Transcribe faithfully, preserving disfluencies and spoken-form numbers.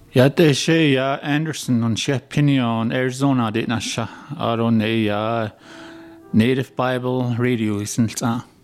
Ja, det sé ja Anderson an sé Pinion Arizona dit na se ar on é ja Native Bible Radio is an ta.